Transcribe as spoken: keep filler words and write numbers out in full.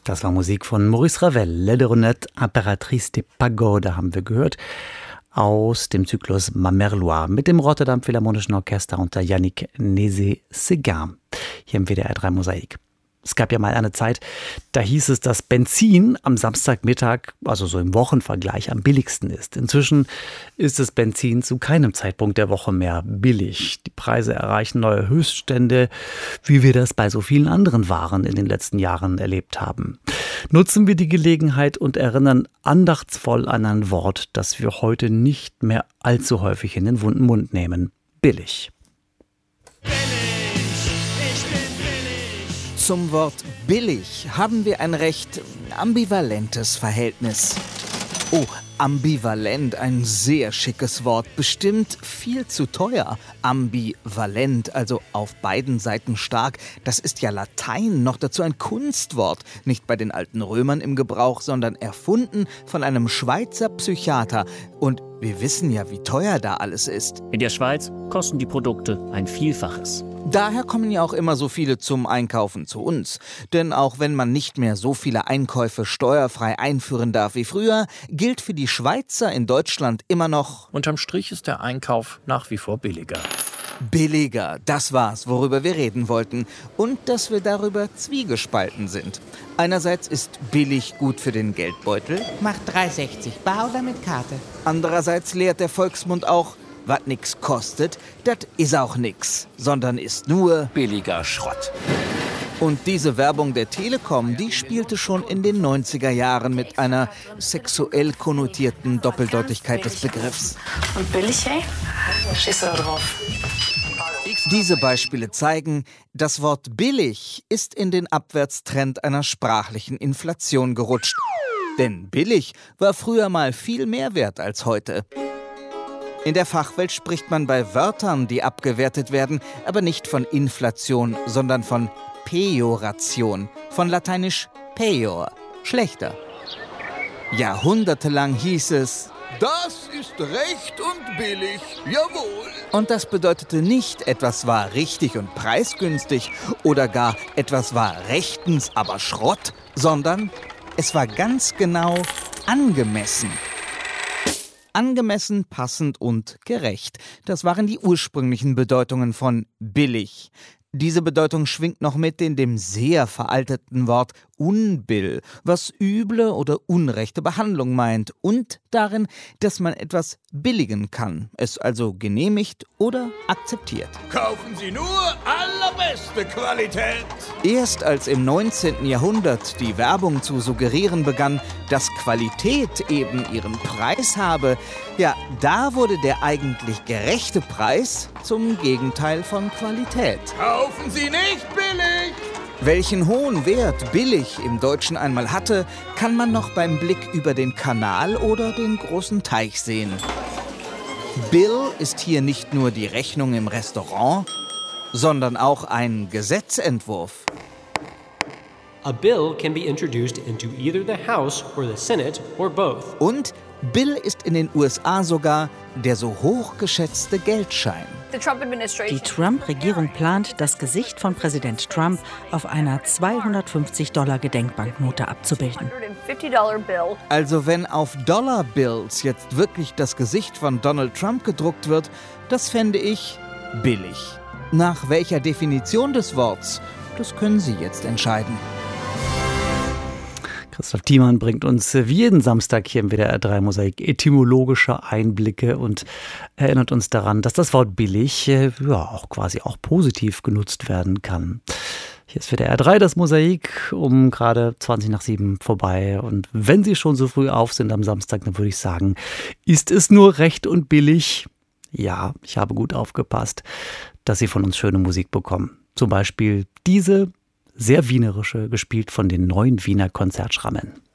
Das war Musik von Maurice Ravel. Le Ronette Impératrice des Pagodes haben wir gehört aus dem Zyklus Ma Mère Loire mit dem Rotterdam Philharmonischen Orchester unter Yannick Nézet-Séguin hier im W D R drei Mosaik. Es gab ja mal eine Zeit, da hieß es, dass Benzin am Samstagmittag, also so im Wochenvergleich, am billigsten ist. Inzwischen ist das Benzin zu keinem Zeitpunkt der Woche mehr billig. Die Preise erreichen neue Höchststände, wie wir das bei so vielen anderen Waren in den letzten Jahren erlebt haben. Nutzen wir die Gelegenheit und erinnern andachtsvoll an ein Wort, das wir heute nicht mehr allzu häufig in den wunden Mund nehmen. Billig. Zum Wort billig haben wir ein recht ambivalentes Verhältnis. Oh, ambivalent, ein sehr schickes Wort, bestimmt viel zu teuer. Ambivalent, also auf beiden Seiten stark, das ist ja Latein, noch dazu ein Kunstwort. Nicht bei den alten Römern im Gebrauch, sondern erfunden von einem Schweizer Psychiater. Und wir wissen ja, wie teuer da alles ist. In der Schweiz kosten die Produkte ein Vielfaches. Daher kommen ja auch immer so viele zum Einkaufen zu uns. Denn auch wenn man nicht mehr so viele Einkäufe steuerfrei einführen darf wie früher, gilt für die Schweizer in Deutschland immer noch: Unterm Strich ist der Einkauf nach wie vor billiger. Billiger, das war's, worüber wir reden wollten. Und dass wir darüber zwiegespalten sind. Einerseits ist billig gut für den Geldbeutel. Macht drei sechzig, bar oder mit Karte. Andererseits lehrt der Volksmund auch, was nix kostet, das ist auch nix, sondern ist nur Billiger Schrott. Und diese Werbung der Telekom, die spielte schon in den neunziger Jahren mit einer sexuell konnotierten Doppeldeutigkeit des Begriffs. Und billig, hey? Stehst du da drauf? Diese Beispiele zeigen, das Wort billig ist in den Abwärtstrend einer sprachlichen Inflation gerutscht. Denn billig war früher mal viel mehr wert als heute. In der Fachwelt spricht man bei Wörtern, die abgewertet werden, aber nicht von Inflation, sondern von Pejoration, von lateinisch pejor, schlechter. Jahrhundertelang hieß es: Das ist recht und billig, jawohl. Und das bedeutete nicht, etwas war richtig und preisgünstig oder gar etwas war rechtens, aber Schrott, sondern es war ganz genau angemessen. Angemessen, passend und gerecht. Das waren die ursprünglichen Bedeutungen von billig. Diese Bedeutung schwingt noch mit in dem sehr veralteten Wort Unbill, was üble oder unrechte Behandlung meint, und darin, dass man etwas billigen kann, es also genehmigt oder akzeptiert. Kaufen Sie nur allerbeste Qualität. Erst als im neunzehnten Jahrhundert die Werbung zu suggerieren begann, dass Qualität eben ihren Preis habe, ja, da wurde der eigentlich gerechte Preis zum Gegenteil von Qualität. Kaufen Sie nicht billig. Welchen hohen Wert billig im Deutschen einmal hatte, kann man noch beim Blick über den Kanal oder den großen Teich sehen. Bill ist hier nicht nur die Rechnung im Restaurant, sondern auch ein Gesetzentwurf. A bill can be introduced into either the House or the Senate or both. Und Bill ist in den U S A sogar der so hochgeschätzte Geldschein. Die Trump-Regierung plant, das Gesicht von Präsident Trump auf einer zweihundertfünfzig Dollar Gedenkbanknote abzubilden. Also wenn auf Dollar-Bills jetzt wirklich das Gesicht von Donald Trump gedruckt wird, das fände ich billig. Nach welcher Definition des Worts, das können Sie jetzt entscheiden. Christoph Thiemann bringt uns wie jeden Samstag hier im W D R drei Mosaik etymologische Einblicke und erinnert uns daran, dass das Wort billig ja auch quasi auch positiv genutzt werden kann. Hier ist W D R drei das Mosaik um gerade zwanzig nach sieben vorbei. Und wenn Sie schon so früh auf sind am Samstag, dann würde ich sagen, ist es nur recht und billig. Ja, ich habe gut aufgepasst, dass Sie von uns schöne Musik bekommen. Zum Beispiel diese sehr wienerische, gespielt von den neuen Wiener Konzertschrammen.